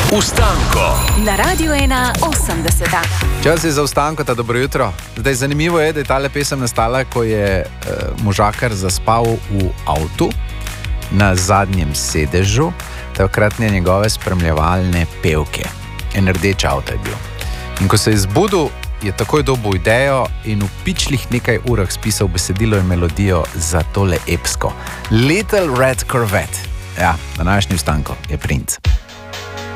Ustanko na Radiu 1:80. Čas je za Ustanko, ta dobro jutro. Zdaj, zanimivo je, da je tale pesem nastala, ko je možakar zaspal v avtu na zadnjem sedežu takratne njegove spremljevalne pevke. En rdeč avto je bil. In ko se je zbudil, je takoj dobil idejo in v pičlih nekaj urah spisal besedilo in melodijo za tole epsko. Little Red Corvette. Ja, današnji Ustanko je princ.